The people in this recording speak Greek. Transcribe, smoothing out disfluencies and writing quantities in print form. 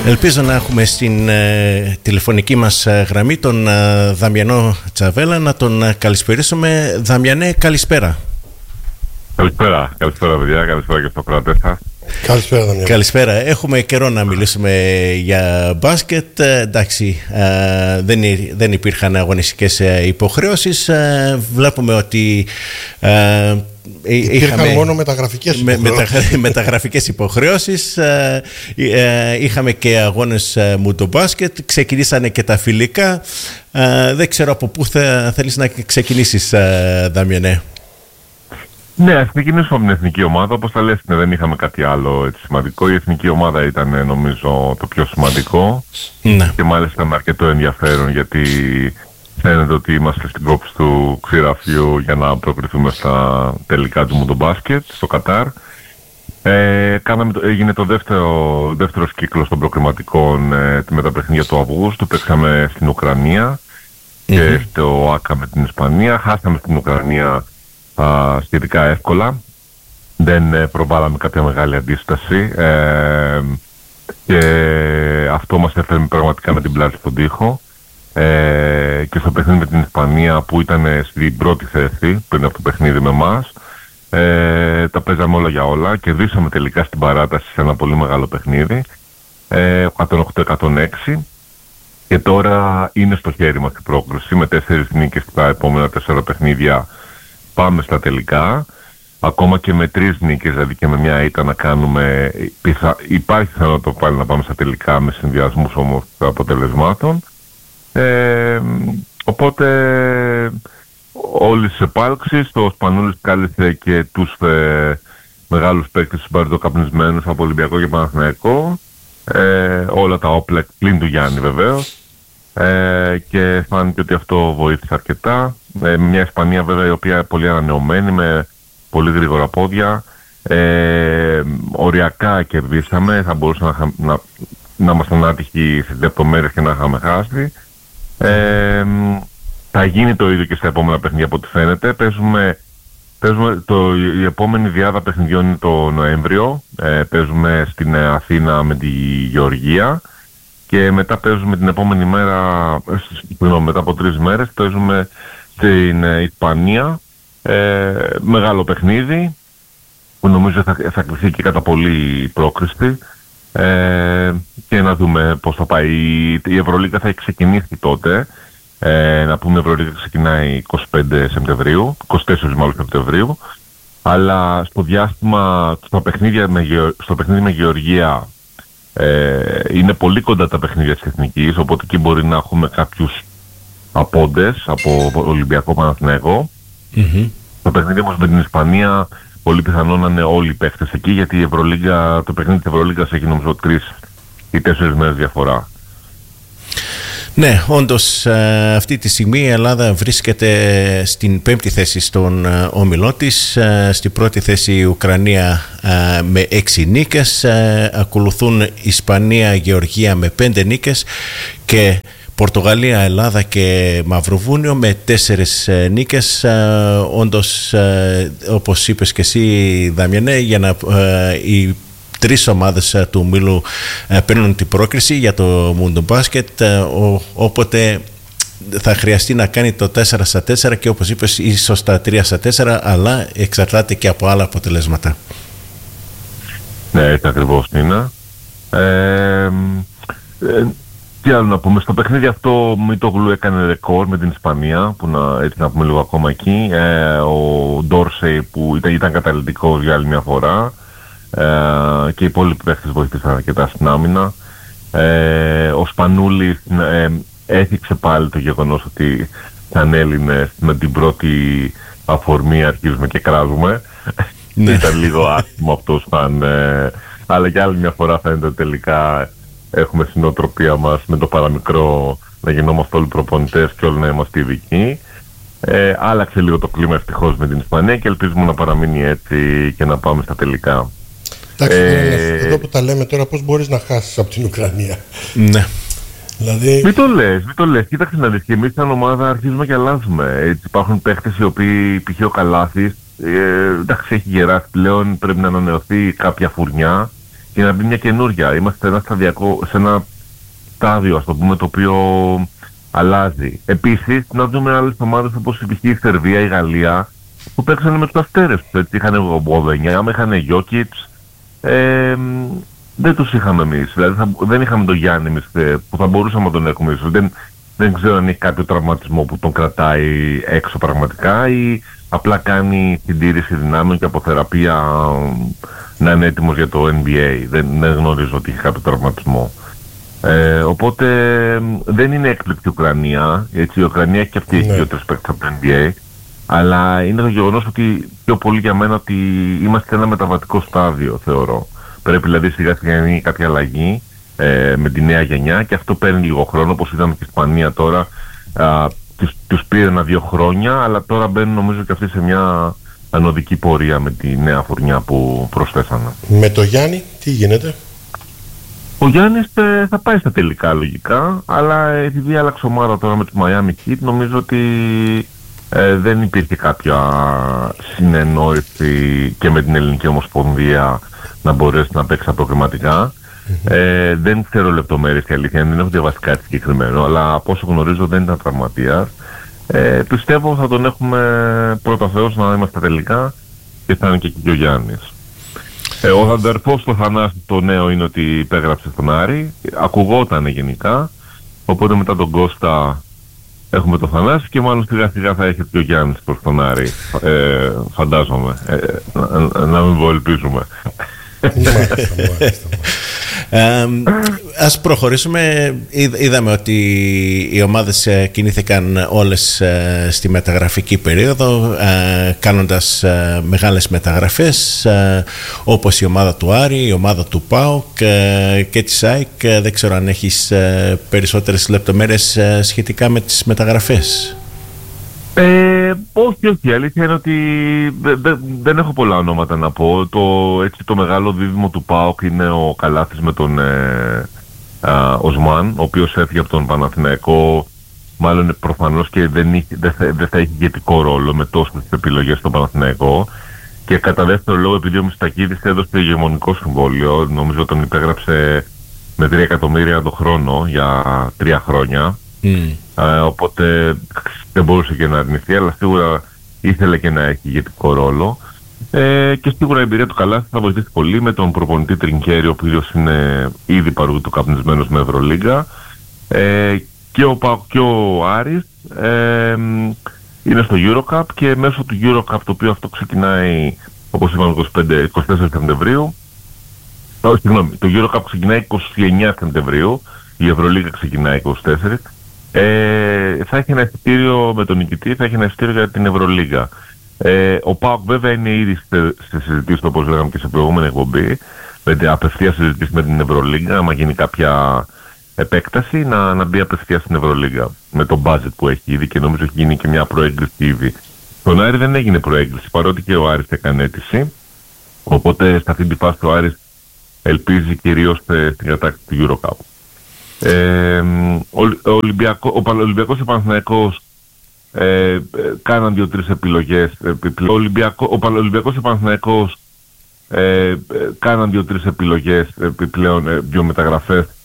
Ελπίζω να έχουμε στην τηλεφωνική μας γραμμή τον Δαμιανό Τσαβέλα, να τον καλησπερίσουμε. Δαμιανέ, καλησπέρα. Καλησπέρα παιδιά, καλησπέρα και στο κρατές σας. Καλησπέρα, Δαμιανέ. Καλησπέρα. Έχουμε καιρό να μιλήσουμε για μπάσκετ. Εντάξει, δεν υπήρχαν αγωνιστικές υποχρεώσεις. Βλέπουμε ότι υπήρχαν μόνο μεταγραφικές υποχρεώσεις. Είχαμε και αγώνες μουντομπάσκετ. Ξεκινήσανε και τα φιλικά. Δεν ξέρω από πού θέλεις να ξεκινήσεις, Δαμιανέ. Ναι, ας ξεκινήσουμε από την εθνική ομάδα. Όπως τα λες, δεν είχαμε κάτι άλλο έτσι σημαντικό. Η εθνική ομάδα ήταν, νομίζω, το πιο σημαντικό. Ναι. Και μάλιστα με αρκετό ενδιαφέρον, γιατί φαίνεται ότι είμαστε στην κόψη του ξηραφιού για να προκριθούμε στα τελικά του μουντομπάσκετ στο Κατάρ. Έγινε το δεύτερος κύκλος των προκριματικών με τα παιχνίδια του Αυγούστου. Παίξαμε στην Ουκρανία και στο ΆΚΑ με την Ισπανία. Χάσαμε στην Ουκρανία σχετικά εύκολα. Δεν προβάλαμε κάποια μεγάλη αντίσταση και αυτό μας έφερε πραγματικά με την πλάτη στον τοίχο. Και στο παιχνίδι με την Ισπανία, που ήταν στην πρώτη θέση πριν από το παιχνίδι με εμάς, τα παίζαμε όλα για όλα. Κερδίσαμε τελικά στην παράταση σε ένα πολύ μεγάλο παιχνίδι, 108-106, και τώρα είναι στο χέρι μας η πρόκριση. Με 4 νίκες στα επόμενα 4 παιχνίδια πάμε στα τελικά. Ακόμα και με 3 νίκες, δηλαδή και με μια ήττα, να κάνουμε, υπάρχει πιθανότητα πάλι να πάμε στα τελικά, με συνδυασμούς όμως αποτελεσμάτων. Οπότε όλες τις επάλξεις, το Σπανούλης κάλεσε και τους μεγάλους παίκτες συμπαριτοκαπνισμένους από Ολυμπιακό και Παναθηναϊκό, όλα τα όπλα πλην του Γιάννη βεβαίως, και φάνηκε ότι αυτό βοήθησε αρκετά. Μια Ισπανία βέβαια η οποία πολύ ανανεωμένη, με πολύ γρήγορα πόδια. Οριακά κερδίσαμε, θα μπορούσαμε να ήμασταν άτυχοι στις λεπτομέρειες και να είχαμε χάσει. Θα γίνει το ίδιο και στα επόμενα παιχνίδια από ό,τι φαίνεται. Η επόμενη διάδα παιχνιδιών είναι το Νοέμβριο. Παίζουμε στην Αθήνα με τη Γεωργία και μετά παίζουμε την επόμενη μέρα, μετά από 3 μέρες, παίζουμε στην Ισπανία. Μεγάλο παιχνίδι που νομίζω θα κληθεί και κατά πολύ η πρόκριση. Και να δούμε πώς θα πάει. Η Ευρωλίγκα θα έχει ξεκινήσει τότε. Να πούμε, η Ευρωλίγκα ξεκινάει 24 Σεπτεμβρίου. Αλλά στο διάστημα, στο παιχνίδι με Γεωργία, είναι πολύ κοντά τα παιχνίδια της Εθνικής, οπότε εκεί μπορεί να έχουμε κάποιους απόντες από Ολυμπιακό, Παναθηναϊκό. Το παιχνίδι όμως με την Ισπανία, πολύ πιθανό να είναι όλοι οι παίχτες εκεί, γιατί το παιχνίδι της Ευρωλίγκας έχει νομίζω 3 ή 4 μέρες διαφορά. Ναι, όντως αυτή τη στιγμή η Ελλάδα βρίσκεται στην 5η θέση στον όμιλό της. Στην πρώτη θέση η Ουκρανία με 6 νίκες. Ακολουθούν Ισπανία, Γεωργία με 5 νίκες και Πορτογαλία, Ελλάδα και Μαυροβούνιο με 4 νίκες. Όντως, όπως είπες και εσύ, Δαμιανέ, για να οι 3 ομάδες του ομίλου παίρνουν την πρόκριση για το μουντομπάσκετ, όποτε θα χρειαστεί να κάνει το 4-4 και, όπως είπες, ίσως τα 3-4, αλλά εξαρτάται και από άλλα αποτελέσματα. Ναι, έτσι ακριβώς είναι. Τι άλλο να πούμε, στο παιχνίδι αυτό Μητογλου έκανε ρεκόρ με την Ισπανία, που έτσι να πούμε λίγο ακόμα εκεί. Ο Ντόρσεϊ που ήταν καταλυτικός για άλλη μια φορά, και οι υπόλοιποι παίχτες βοηθήσαν αρκετά στην άμυνα. Ο Σπανούλης έθιξε πάλι το γεγονός ότι σαν Έλληνες με την πρώτη αφορμή αρχίζουμε και κράζουμε. Ήταν λίγο άσχημο αυτό αλλά για άλλη μια φορά φαίνεται ότι τελικά έχουμε στην νοοτροπία μας με το παραμικρό να γινόμαστε όλοι προπονητές και όλοι να είμαστε ειδικοί. Άλλαξε λίγο το κλίμα ευτυχώς με την Ισπανία και ελπίζουμε να παραμείνει έτσι και να πάμε στα τελικά. Εντάξει, εδώ που τα λέμε τώρα, πώς μπορείς να χάσεις από την Ουκρανία? Ναι. Δηλαδή... Μην το λες. Κοίταξε να δεις, και εμείς σαν ομάδα αρχίζουμε και αλλάζουμε. Έτσι, υπάρχουν παίχτες οι οποίοι, π.χ. ο Καλάθης, εντάξει, έχει γεράσει πλέον, πρέπει να ανανεωθεί κάποια φουρνιά και να μπει μια καινούρια. Είμαστε σε ένα στάδιο, ας το πούμε, το οποίο αλλάζει. Επίσης, να δούμε άλλες ομάδες όπως η Σερβία, η Γαλλία, που παίξανε με τους αστέρες τους. Είχαν Μποδενιάμ, είχαν Γιόκιτς, δεν τους είχαμε εμείς. Δηλαδή δεν είχαμε τον Γιάννη εμείς, που θα μπορούσαμε να τον έχουμε ίσως. Δεν ξέρω αν έχει κάποιο τραυματισμό που τον κρατάει έξω πραγματικά ή απλά κάνει συντήρηση δυνάμεων και από θεραπεία να είναι έτοιμος για το NBA. Δεν γνωρίζω ότι έχει κάποιο τραυματισμό. Οπότε δεν είναι έκπληκτη η Ουκρανία. Έτσι, η Ουκρανία έχει και αυτή έχει 2-3 παίκτες από το NBA. Αλλά είναι το γεγονός ότι πιο πολύ για μένα ότι είμαστε σε ένα μεταβατικό στάδιο, θεωρώ. Πρέπει δηλαδή σιγά σιγά να γίνει κάποια αλλαγή με τη νέα γενιά και αυτό παίρνει λίγο χρόνο, όπως είδαμε και η Ισπανία τώρα. Τους πήρε 1-2 χρόνια, αλλά τώρα μπαίνουν νομίζω και αυτοί σε μια ανωδική πορεία με τη νέα φουρνιά που προσθέσανε. Με το Γιάννη τι γίνεται? Ο Γιάννης θα πάει στα τελικά λογικά, αλλά επειδή άλλαξε ομάδα τώρα με τους Miami Heat, νομίζω ότι δεν υπήρχε κάποια συνεννόηση και με την Ελληνική Ομοσπονδία να μπορέσει να παίξει αποκριματικά. Δεν ξέρω λεπτομέρειες και αλήθεια, δεν έχω διαβάσει κάτι συγκεκριμένο, αλλά από όσο γνωρίζω δεν ήταν τραυματίας. Πιστεύω θα τον έχουμε πρώτα Θεός να είμαστε τελικά και θα είναι και εκεί ο Γιάννης. Ο αδερφός του Θανάση το νέο είναι ότι υπέγραψε στον Άρη, ακουγόταν γενικά, οπότε μετά τον Κώστα έχουμε το Θανάση και μάλλον σιγά σιγά θα έχει και ο Γιάννης προς τον Άρη, φαντάζομαι, να μην πω ελπίζουμε. Ας προχωρήσουμε. Είδαμε ότι οι ομάδες κινήθηκαν όλες στη μεταγραφική περίοδο, κάνοντας μεγάλες μεταγραφές, όπως η ομάδα του Άρη, η ομάδα του ΠΑΟΚ και της ΑΕΚ. Δεν ξέρω αν έχεις περισσότερες λεπτομέρειες σχετικά με τις μεταγραφές. Όχι, η αλήθεια είναι ότι δεν έχω πολλά ονόματα να πω. Το μεγάλο δίδυμο του ΠΑΟΚ είναι ο Καλάθης με τον Οσμάν, ο οποίος έφυγε από τον Παναθηναϊκό, μάλλον προφανώς και δεν θα έχει ηγετικό ρόλο με τόσες επιλογές στον Παναθηναϊκό. Και κατά δεύτερο λόγο, επειδή ο Μιστακίδης έδωσε ηγεμονικό συμβόλαιο, νομίζω τον υπέγραψε με 3 εκατομμύρια το χρόνο για 3 χρόνια. Οπότε δεν μπορούσε και να αρνηθεί, αλλά σίγουρα ήθελε και να έχει ηγετικό ρόλο. Και σίγουρα η εμπειρία του Καλάθη θα βοηθήσει πολύ με τον προπονητή Τρινκέρι, ο οποίος είναι ήδη παρούτου καπνισμένος με Ευρωλίγκα. Και ο Άρης είναι στο EuroCup και μέσω του EuroCup, το οποίο αυτό ξεκινάει όπως είπαμε 24 Σεπτεμβρίου. Το EuroCup ξεκινάει 29 Σεπτεμβρίου, η Ευρωλίγκα ξεκινάει 24. Θα έχει ένα εισιτήριο με τον νικητή, θα έχει ένα εισιτήριο για την Ευρωλίγκα. Ο ΠΑΟΚ βέβαια είναι ήδη σε συζητήσεις, όπως λέγαμε και σε προηγούμενη εκπομπή, με απευθείας συζητήσεις με την Ευρωλίγκα, άμα γίνει κάποια επέκταση, να μπει απευθείας στην Ευρωλίγκα με το budget που έχει ήδη και νομίζω έχει γίνει και μια προέγκριση ήδη. Στον Άρη δεν έγινε προέγκριση, παρότι και ο Άρης έκανε αίτηση. Οπότε σε αυτή τη φάση ο Άρης ελπίζει κυρίως στην κατάκτηση του EuroCup. Ο Ολυμπιακός και ο Παναθηναϊκός κάναν 2-3 επιλογές. Ο Ολυμπιακός και ο Παναθηναϊκός κάναν 2-3 επιλογές επιπλέον, 2 μεταγραφές